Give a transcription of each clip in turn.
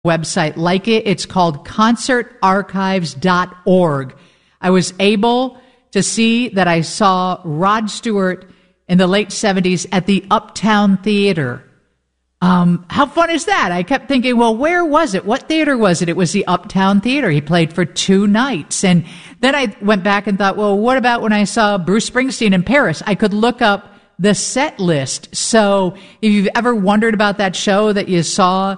website like it. It's called concertarchives.org. I was able to see that I saw Rod Stewart in the late 70s at the Uptown Theater. How fun is that? I kept thinking, well, where was it? What theater was it? It was the Uptown Theater. He played for 2 nights. And then I went back and thought, well, what about when I saw Bruce Springsteen in Paris? I could look up the set list. So if you've ever wondered about that show that you saw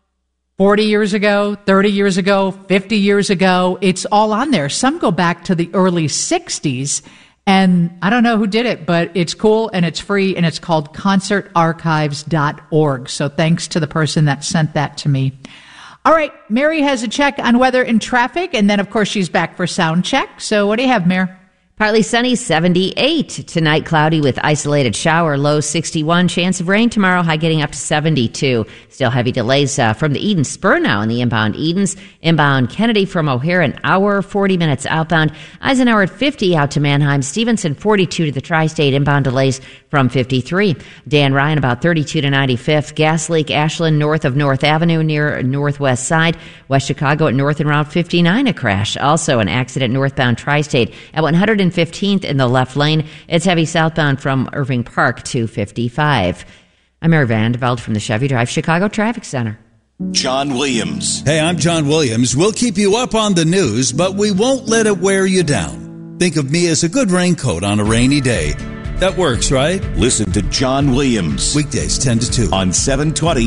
40 years ago, 30 years ago, 50 years ago, it's all on there. Some go back to the early 60s. And I don't know who did it, but it's cool and it's free, and it's called concertarchives.org. So thanks to the person that sent that to me. All right, Mary has a check on weather and traffic, and then, of course, she's back for sound check. So what do you have, Mary? Partly sunny, 78. Tonight, cloudy with isolated shower, low 61. Chance of rain tomorrow, high getting up to 72. Still heavy delays from the Eden Spur now in the inbound Edens. Inbound Kennedy from O'Hare, an hour, 40 minutes outbound. Eisenhower at 50 out to Mannheim. Stevenson, 42 to the Tri-State. Inbound delays from 53. Dan Ryan, about 32 to 95th. Gas leak, Ashland, north of North Avenue near Northwest Side. West Chicago at North and Route 59, a crash. Also an accident northbound Tri-State at 115th in the left lane. It's heavy southbound from Irving Park to 55. I'm Mary Van Velde from the Chevy Drive Chicago Traffic Center. John Williams. Hey, I'm John Williams. We'll keep you up on the news, but we won't let it wear you down. Think of me as a good raincoat on a rainy day. That works, right? Listen to John Williams. Weekdays 10 to 2 on 720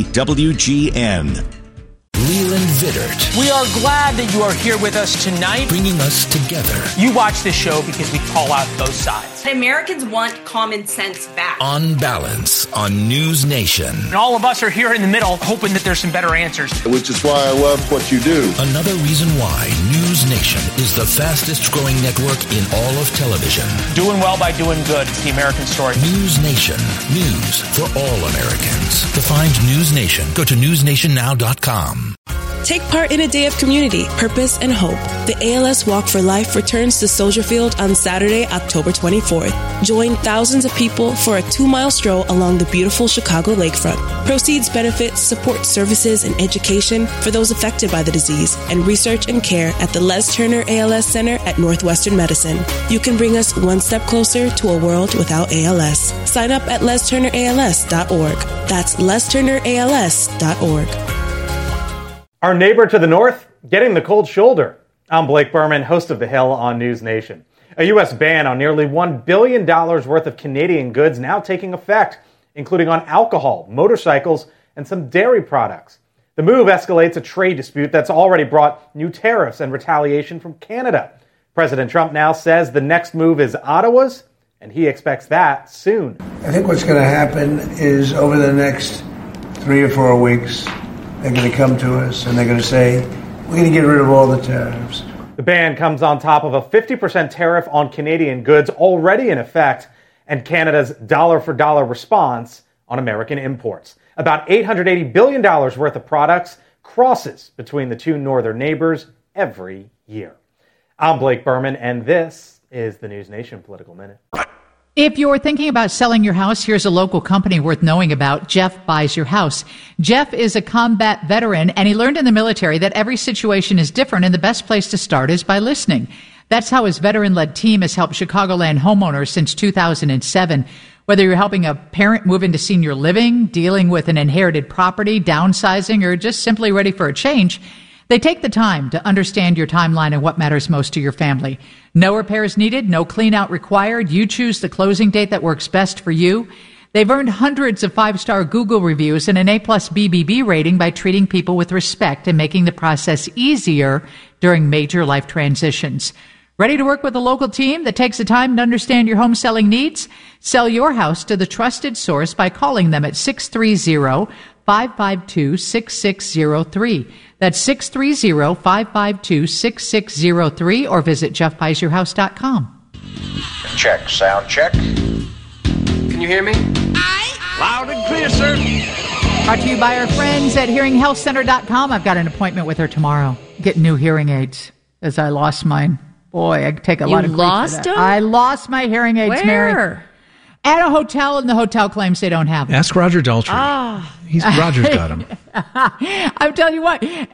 WGN. Leland Vittert. We are glad that you are here with us tonight. Bringing us together. You watch this show because we call out both sides. Americans want common sense back. On Balance on News Nation. And all of us are here in the middle hoping that there's some better answers. Which is why I love what you do. Another reason why News Nation is the fastest growing network in all of television. Doing well by doing good. It's the American story. News Nation. News for all Americans. To find News Nation, go to newsnationnow.com. Take part in a day of community, purpose, and hope. The ALS Walk for Life returns to Soldier Field on Saturday, October 24th. Join thousands of people for a 2-mile stroll along the beautiful Chicago lakefront. Proceeds benefit support services and education for those affected by the disease and research and care at the Les Turner ALS Center at Northwestern Medicine. You can bring us one step closer to a world without ALS. Sign up at lesturnерals.org. That's lesturnerals.org. Our neighbor to the north, getting the cold shoulder. I'm Blake Berman, host of The Hill on News Nation. A U.S. ban on nearly $1 billion worth of Canadian goods now taking effect, including on alcohol, motorcycles, and some dairy products. The move escalates a trade dispute that's already brought new tariffs and retaliation from Canada. President Trump now says the next move is Ottawa's, and he expects that soon. I think what's going to happen is over the next 3 or 4 weeks, they're going to come to us and they're going to say, we're going to get rid of all the tariffs. The ban comes on top of a 50% tariff on Canadian goods already in effect and Canada's dollar-for-dollar response on American imports. About $880 billion worth of products crosses between the two northern neighbors every year. I'm Blake Berman, and this is the News Nation Political Minute. If you're thinking about selling your house, here's a local company worth knowing about. Jeff Buys Your House. Jeff is a combat veteran, and he learned in the military that every situation is different, and the best place to start is by listening. That's how his veteran-led team has helped Chicagoland homeowners since 2007. Whether you're helping a parent move into senior living, dealing with an inherited property, downsizing, or just simply ready for a change, they take the time to understand your timeline and what matters most to your family. No repairs needed, no clean-out required. You choose the closing date that works best for you. They've earned hundreds of 5-star Google reviews and an A+ BBB rating by treating people with respect and making the process easier during major life transitions. Ready to work with a local team that takes the time to understand your home selling needs? Sell your house to the trusted source by calling them at 630-552-6603. That's 630-552-6603 or visit jeffbuysyourhouse.com. Check, sound check. Can you hear me? Loud and clear, sir. Brought to you by our friends at hearinghealthcenter.com. I've got an appointment with her tomorrow. Get new hearing aids as I lost mine. Boy, I take a lot of grief for that. You lost them? I lost my hearing aids, Where? Mary. at a hotel, and the hotel claims they don't have them. Ask Roger Daltrey. Roger's got them. I'm telling you what.